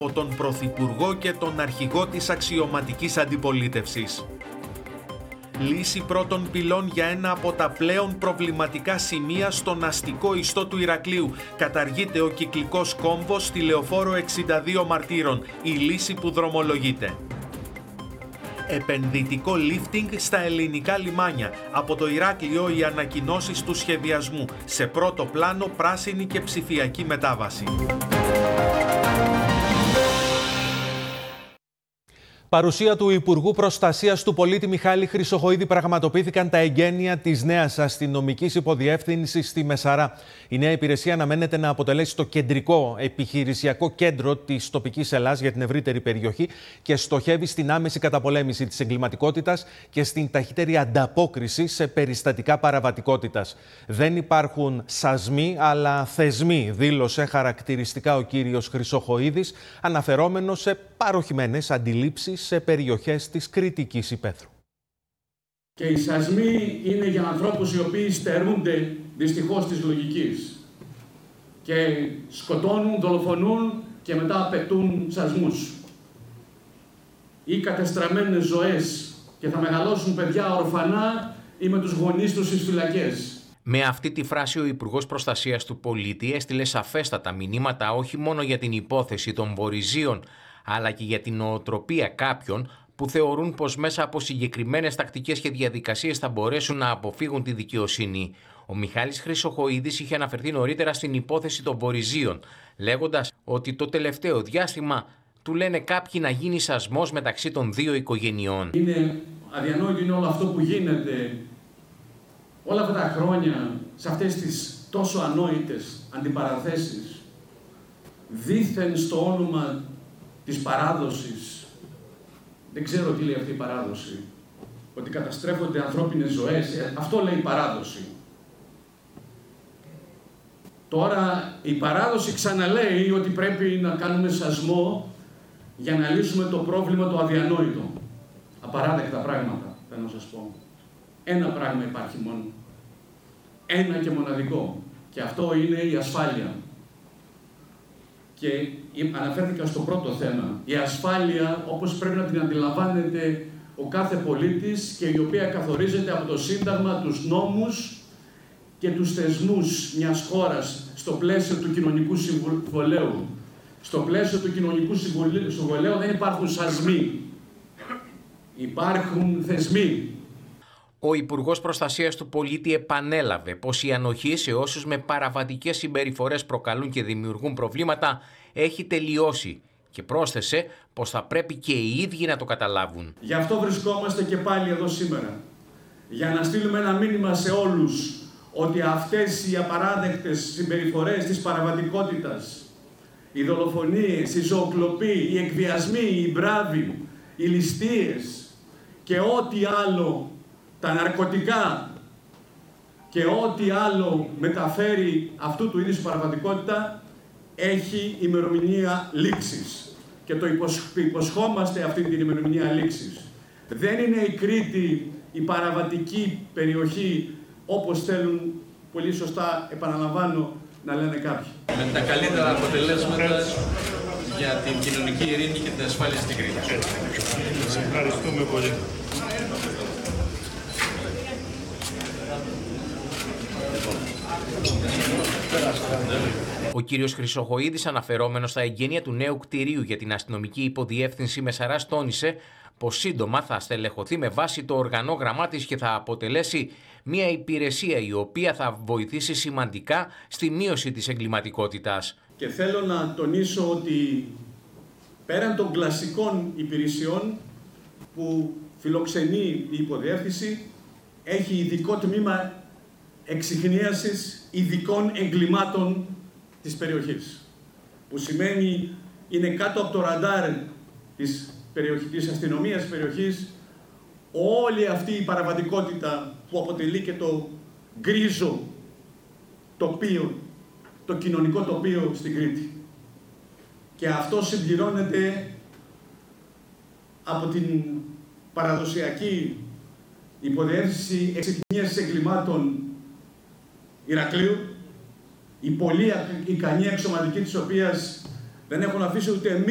από τον Πρωθυπουργό και τον αρχηγό της αξιωματικής αντιπολίτευσης. Λύση πρώτων πυλών για ένα από τα πλέον προβληματικά σημεία στον αστικό ιστό του Ηρακλείου. Καταργείται ο κυκλικός κόμβος στη Λεωφόρο 62 Μαρτύρων, η λύση που δρομολογείται. Επενδυτικό lifting στα ελληνικά λιμάνια. Από το Ηράκλειο οι ανακοινώσεις του σχεδιασμού. Σε πρώτο πλάνο πράσινη και ψηφιακή μετάβαση. Παρουσία του Υπουργού Προστασίας του Πολίτη Μιχάλη Χρυσοχοΐδη πραγματοποιήθηκαν τα εγγένεια της νέας αστυνομικής υποδιεύθυνσης στη Μεσαρά. Η νέα υπηρεσία αναμένεται να αποτελέσει το κεντρικό επιχειρησιακό κέντρο της τοπικής Ελλάδας για την ευρύτερη περιοχή και στοχεύει στην άμεση καταπολέμηση της εγκληματικότητας και στην ταχύτερη ανταπόκριση σε περιστατικά παραβατικότητας. Δεν υπάρχουν σασμοί αλλά θεσμοί, δήλωσε χαρακτηριστικά ο κύριος Χρυσοχοΐδης, αναφερόμενος σε παροχημένες αντιλήψεις σε περιοχές της Κρητικής Ηπέθρου. Και οι σασμοί είναι για ανθρώπους οι οποίοι στερούνται δυστυχώς της λογικής και σκοτώνουν, δολοφονούν και μετά απαιτούν σασμούς ή κατεστραμμένες ζωές και θα μεγαλώσουν παιδιά ορφανά ή με τους γονείς τους στις φυλακές. Με αυτή τη φράση ο Υπουργός Προστασίας του Πολίτη έστειλε σαφέστατα μηνύματα όχι μόνο για την υπόθεση των βορειζίων, αλλά και για την νοοτροπία κάποιων που θεωρούν πως μέσα από συγκεκριμένες τακτικές και διαδικασίες θα μπορέσουν να αποφύγουν τη δικαιοσύνη. Ο Μιχάλης Χρυσοχοΐδης είχε αναφερθεί νωρίτερα στην υπόθεση των βορειζίων, λέγοντας ότι το τελευταίο διάστημα του λένε κάποιοι να γίνει σασμός μεταξύ των δύο οικογενειών. Είναι αδιανόητο είναι όλο αυτό που γίνεται όλα αυτά τα χρόνια σε αυτές τις τόσο ανόητες αντιπαραθέσεις, δήθεν στο όνομα της παράδοσης. Δεν ξέρω τι λέει αυτή η παράδοση. Ότι καταστρέφονται ανθρώπινες ζωές. Αυτό λέει η παράδοση. Τώρα η παράδοση ξαναλέει ότι πρέπει να κάνουμε σασμό για να λύσουμε το πρόβλημα το αδιανόητο. Απαράδεκτα πράγματα, θέλω να σας πω. Ένα πράγμα υπάρχει μόνο. Ένα και μοναδικό. Και αυτό είναι η ασφάλεια. Και αναφέρθηκα στο πρώτο θέμα. Η ασφάλεια, όπως πρέπει να την αντιλαμβάνεται ο κάθε πολίτης και η οποία καθορίζεται από το Σύνταγμα, τους νόμους και τους θεσμούς μιας χώρας στο πλαίσιο του κοινωνικού συμβολέου. Στο πλαίσιο του κοινωνικού συμβολέου δεν υπάρχουν σασμοί. Υπάρχουν θεσμοί. Ο Υπουργός Προστασίας του Πολίτη επανέλαβε πως η ανοχή σε όσους με παραβατικές συμπεριφορές προκαλούν και δημιουργούν προβλήματα έχει τελειώσει και πρόσθεσε πως θα πρέπει και οι ίδιοι να το καταλάβουν. Γι' αυτό βρισκόμαστε και πάλι εδώ σήμερα. Για να στείλουμε ένα μήνυμα σε όλους ότι αυτές οι απαράδεκτες συμπεριφορές της παραβατικότητας, οι δολοφονίες, η ζωοκλοπή, οι εκβιασμοί, οι μπράβοι, οι ληστείες και ό,τι άλλο, τα ναρκωτικά και ό,τι άλλο μεταφέρει αυτού του είδους παραβατικότητα έχει ημερομηνία λήξης. Και το υποσχόμαστε αυτή την ημερομηνία λήξης. Δεν είναι η Κρήτη η παραβατική περιοχή όπως θέλουν πολύ σωστά, επαναλαμβάνω, να λένε κάποιοι. Με τα καλύτερα αποτελέσματα για την κοινωνική ειρήνη και την ασφάλεια στην Κρήτη. Σας ευχαριστούμε πολύ. Ο κύριος Χρυσοχοΐδης, αναφερόμενος στα εγγένεια του νέου κτηρίου για την αστυνομική υποδιεύθυνση Μεσαράς, τόνισε πως σύντομα θα στελεχωθεί με βάση το οργανόγραμμά της και θα αποτελέσει μια υπηρεσία η οποία θα βοηθήσει σημαντικά στη μείωση της εγκληματικότητας. Και θέλω να τονίσω ότι πέραν των κλασικών υπηρεσιών που φιλοξενεί η υποδιεύθυνση, έχει ειδικό τμήμα εξιχνίασης ειδικών εγκλημάτων της περιοχής. Που σημαίνει είναι κάτω από το ραντάρ της αστυνομίας της περιοχής όλη αυτή η παραβατικότητα που αποτελεί και το γκρίζο τοπίο, το κοινωνικό τοπίο στην Κρήτη. Και αυτό συμπληρώνεται από την παραδοσιακή υποδιεύθυνση εξιχνίασης εγκλημάτων Ηρακλείου, η πολύ ικανή εξωματική της οποίας δεν έχουν αφήσει ούτε